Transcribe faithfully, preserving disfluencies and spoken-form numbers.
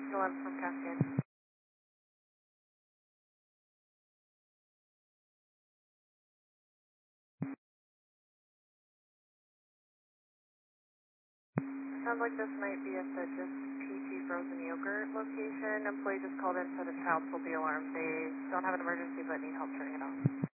eleven from Cascade. Sounds like this might be at the Just Peachy Frozen Yogurt location. Employee just called in for the child pulled the alarm. They don't have an emergency but need help turning it off.